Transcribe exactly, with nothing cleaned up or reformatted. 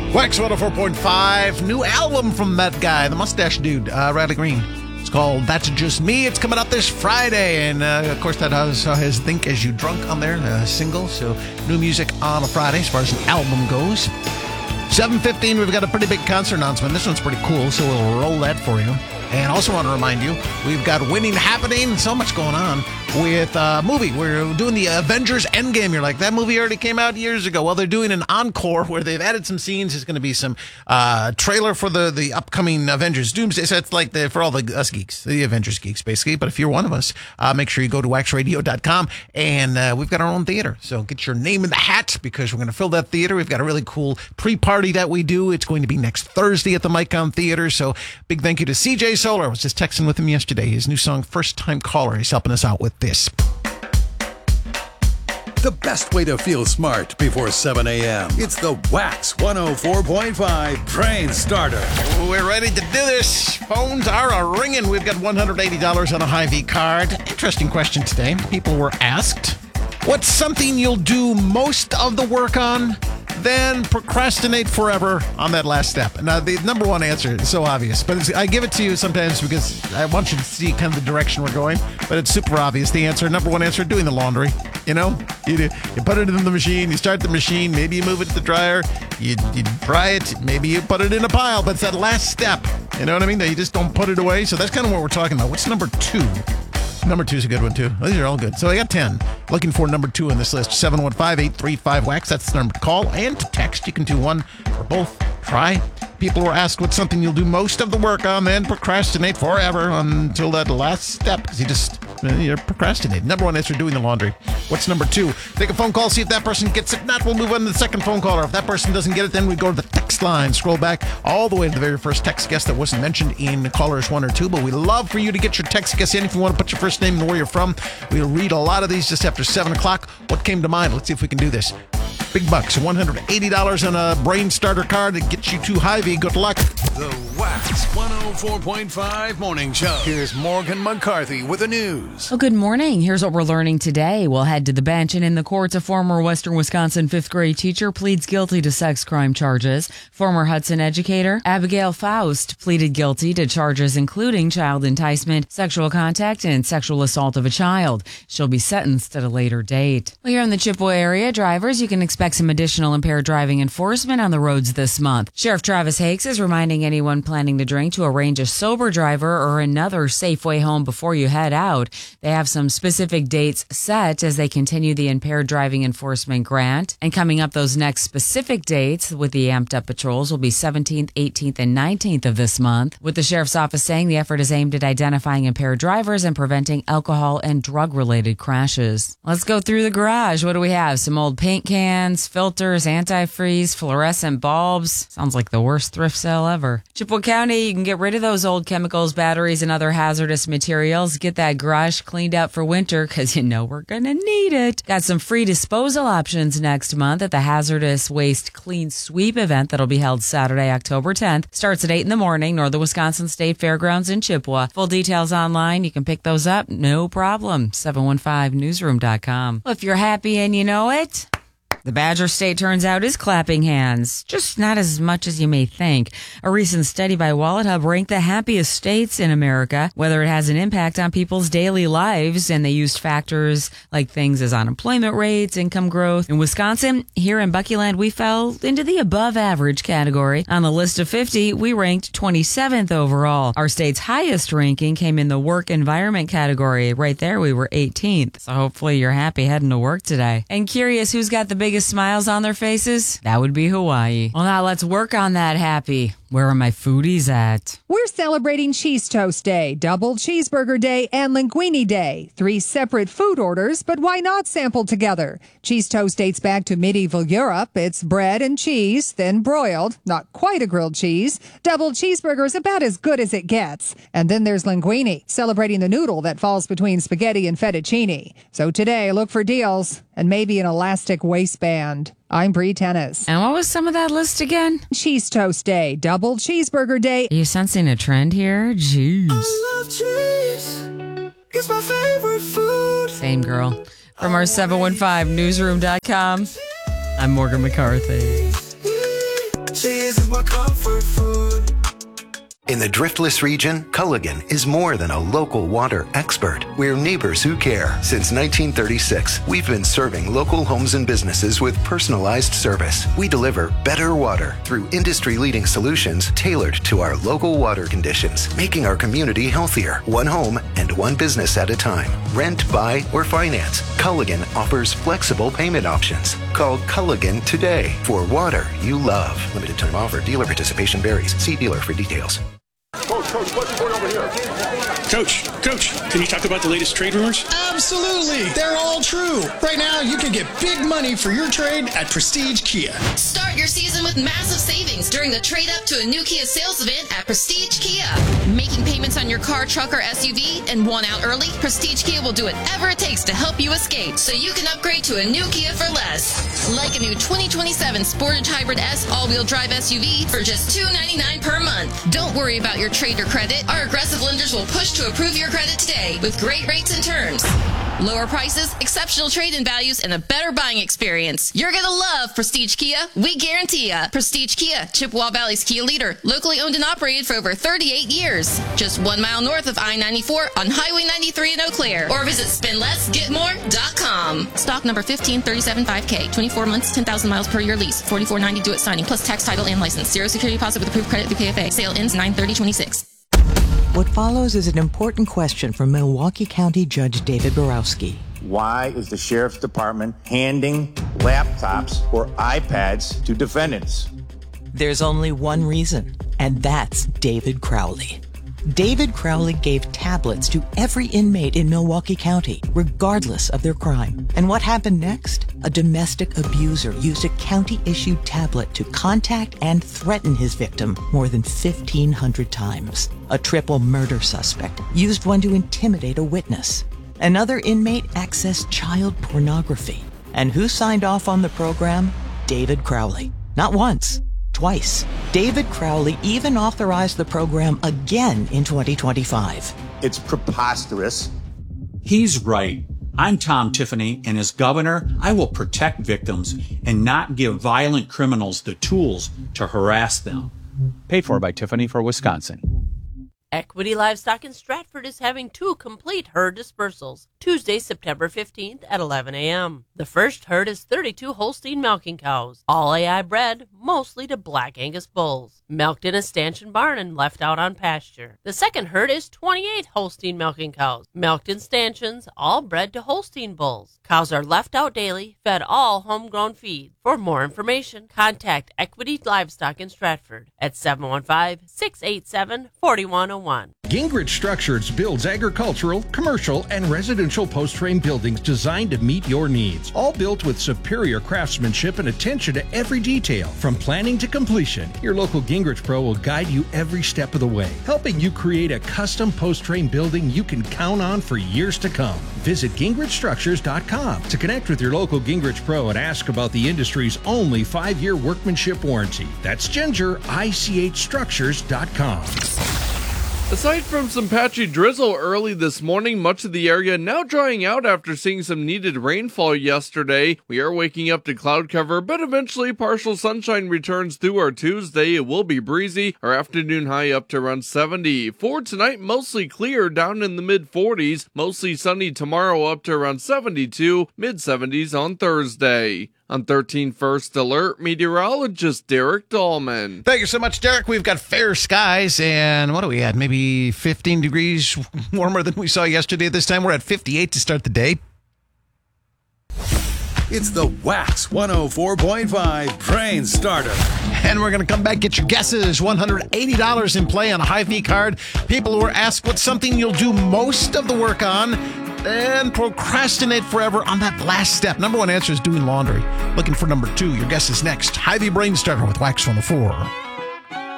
Wax one oh four point five, new album from that guy, the mustache dude, uh, Riley Green. It's called That's Just Me. It's coming out this Friday. And, uh, of course, that has uh, his Think As You Drunk on there, uh, single. So, new music on a Friday as far as an album goes. seven fifteen, we've got a pretty big concert announcement. This one's pretty cool, so we'll roll that for you. And also want to remind you, we've got Winning happening, so much going on with a uh, movie. We're doing the Avengers Endgame. You're like, that movie already came out years ago. Well, they're doing an encore where they've added some scenes. There's going to be some uh, trailer for the, the upcoming Avengers Doomsday. So it's like the, for all the us geeks, the Avengers geeks, basically. But if you're one of us, uh, make sure you go to wax radio dot com. And uh, we've got our own theater. So get your name in the hat because we're going to fill that theater. We've got a really cool pre-party that we do. It's going to be next Thursday at the Micon Theater. So big thank you to C J Solar. I was just texting with him yesterday. His new song, First Time Caller. He's helping us out with this. The best way to feel smart before seven a.m. It's the Wax one oh four point five Brain Starter. We're ready to do this. Phones are a-ringing. We've got one hundred eighty dollars on a Hy-Vee card. Interesting question today. People were asked, what's something you'll do most of the work on, then procrastinate forever on that last step? Now, the number one answer is so obvious, but it's, I give it to you sometimes because I want you to see kind of the direction we're going, but it's super obvious. The answer, number one answer, doing the laundry. You know, you, do, you put it in the machine, you start the machine, maybe you move it to the dryer, you, you dry it, maybe you put it in a pile, but it's that last step. You know what I mean? That you just don't put it away. So that's kind of what we're talking about. What's number two? Number two is a good one, too. These are all good. So I got ten. Looking for number two on this list. seven one five, eight three five, wax. That's the number to call. And to text, you can do one or both. Try. People were asked what's something you'll do most of the work on, then procrastinate forever until that last step, because you just, you're procrastinating. Number one answer, doing the laundry. What's number two? Take a phone call, see if that person gets it. If not, we'll move on to the second phone caller. If that person doesn't get it, then we go to the text line. Scroll back all the way to the very first text guess that wasn't mentioned in callers one or two, but we love for you to get your text guess in. If you want to put your first name and where you're from, we'll read a lot of these just after seven o'clock. What came to mind? Let's see if we can do this. Big bucks, one hundred eighty dollars on a Brain Starter card that gets you to Hy-Vee. Good luck. The Wax one oh four point five Morning Show. Here's Morgan McCarthy with the news. Well, good morning. Here's what we're learning today. We'll head to the bench, and in the courts, a former Western Wisconsin fifth grade teacher pleads guilty to sex crime charges. Former Hudson educator Abigail Faust pleaded guilty to charges including child enticement, sexual contact, and sexual assault of a child. She'll be sentenced at a later date. Well, here in the Chippewa area, drivers, you can expect some additional impaired driving enforcement on the roads this month. Sheriff Travis Hakes is reminding anyone planning to drink to arrange a sober driver or another safe way home before you head out. They have some specific dates set as they continue the impaired driving enforcement grant. And coming up, those next specific dates with the amped up patrols will be seventeenth, eighteenth, and nineteenth of this month, with the sheriff's office saying the effort is aimed at identifying impaired drivers and preventing alcohol and drug-related crashes. Let's go through the garage. What do we have? Some old paint cans, filters, antifreeze, fluorescent bulbs. Sounds like the worst thrift sale ever. Chippewa County, you can get rid of those old chemicals, batteries, and other hazardous materials. Get that garage cleaned out for winter because you know we're going to need it. Got some free disposal options next month at the Hazardous Waste Clean Sweep event that'll be held Saturday, October tenth. Starts at eight in the morning, Northern Wisconsin State Fairgrounds in Chippewa. Full details online. You can pick those up. No problem. seven one five newsroom dot com. Well, if you're happy and you know it, the Badger State, turns out, is clapping hands, just not as much as you may think. A recent study by Wallet Hub ranked the happiest states in America, whether it has an impact on people's daily lives, and they used factors like things as unemployment rates, income growth. In Wisconsin, here in Buckyland, we fell into the above average category. On the list of fifty, we ranked twenty-seventh overall. Our state's highest ranking came in the work environment category. Right there, we were eighteenth. So hopefully you're happy heading to work today. And curious who's got the biggest smiles on their faces? That would be Hawaii. Well, now let's work on that happy. Where are my foodies at? We're celebrating Cheese Toast Day, Double Cheeseburger Day, and Linguine Day. Three separate food orders, but why not sample together? Cheese toast dates back to medieval Europe. It's bread and cheese, then broiled, not quite a grilled cheese. Double cheeseburger is about as good as it gets. And then there's linguine, celebrating the noodle that falls between spaghetti and fettuccine. So today, look for deals and maybe an elastic waistband. I'm Bree Tennis. And what was some of that list again? Cheese Toast Day, Double Cheeseburger Day. Are you sensing a trend here? Jeez. I love cheese. It's my favorite food. Same girl. From our seven one five newsroom dot com, I'm Morgan McCarthy. Cheese is my comfort food. In the Driftless region, Culligan is more than a local water expert. We're neighbors who care. Since nineteen thirty-six, we've been serving local homes and businesses with personalized service. We deliver better water through industry-leading solutions tailored to our local water conditions, making our community healthier, one home and one business at a time. Rent, buy, or finance, Culligan offers flexible payment options. Call Culligan today for water you love. Limited time offer. Dealer participation varies. See dealer for details. Coach, Coach, what's going over here? Coach, Coach, can you talk about the latest trade rumors? Absolutely. They're all true. Right now, you can get big money for your trade at Prestige Kia. Start your season with massive savings during the trade up to a new Kia sales event at Prestige Kia. Making payments on your car, truck, or S U V and want out early? Prestige Kia will do whatever it takes to help you escape so you can upgrade to a new Kia for less. Like a new twenty twenty-seven Sportage Hybrid S all-wheel drive S U V for just two hundred ninety-nine dollars per month. Don't worry about your trade or credit. Our aggressive lenders will push to approve your credit today with great rates and terms. Lower prices, exceptional trade-in values, and a better buying experience. You're going to love Prestige Kia. We guarantee ya. Prestige Kia, Chippewa Valley's Kia leader. Locally owned and operated for over thirty-eight years. Just one mile north of I ninety-four on Highway ninety-three in Eau Claire. Or visit spend less get more dot com. Stock number fifteen thirty-seven five K. twenty-four months, ten thousand miles per year lease. forty-four ninety due at signing, plus tax, title, and license. Zero security deposit with approved credit through K F A. Sale ends nine thirty twenty-six. What follows is an important question from Milwaukee County Judge David Borowski. Why is the Sheriff's Department handing laptops or iPads to defendants? There's only one reason, and that's David Crowley. David Crowley gave tablets to every inmate in Milwaukee County, regardless of their crime. And what happened next? A domestic abuser used a county-issued tablet to contact and threaten his victim more than fifteen hundred times. A triple murder suspect used one to intimidate a witness. Another inmate accessed child pornography. And who signed off on the program? David Crowley. Not once, twice. David Crowley even authorized the program again in twenty twenty-five. It's preposterous. He's right. I'm Tom Tiffany, and as governor, I will protect victims and not give violent criminals the tools to harass them. Paid for by Tiffany for Wisconsin. Equity Livestock in Stratford is having two complete herd dispersals, Tuesday, September fifteenth at eleven a.m. The first herd is thirty-two Holstein milking cows, all A I bred, mostly to Black Angus bulls, milked in a stanchion barn and left out on pasture. The second herd is twenty-eight Holstein milking cows, milked in stanchions, all bred to Holstein bulls. Cows are left out daily, fed all homegrown feed. For more information, contact Equity Livestock in Stratford at seven one five, six eight seven, four one zero one. Gingrich Structures builds agricultural, commercial, and residential post-frame buildings designed to meet your needs. All built with superior craftsmanship and attention to every detail. From planning to completion, your local Gingrich Pro will guide you every step of the way, helping you create a custom post-frame building you can count on for years to come. Visit Gingrich Structures dot com to connect with your local Gingrich Pro and ask about the industry's only five-year workmanship warranty. That's Ginger I C H Structures dot com. Aside from some patchy drizzle early this morning, much of the area now drying out after seeing some needed rainfall yesterday. We are waking up to cloud cover, but eventually partial sunshine returns through our Tuesday. It will be breezy, our afternoon high up to around seventy. For tonight, mostly clear, down in the mid forties. Mostly sunny tomorrow up to around seventy-two, mid seventies on Thursday. On thirteen First Alert, meteorologist Derek Dahlman. Thank you so much, Derek. We've got fair skies, and what do we at? Maybe fifteen degrees warmer than we saw yesterday at this time. We're at fifty-eight to start the day. It's the Wax one oh four point five Train Starter. And we're going to come back, get your guesses. one hundred eighty dollars in play on a Hy-Vee card. People who are asked what's something you'll do most of the work on and procrastinate forever on that last step. Number one answer is doing laundry. Looking for number two. Your guess is next. Hy-Vee Brain Starter with Wax one oh four.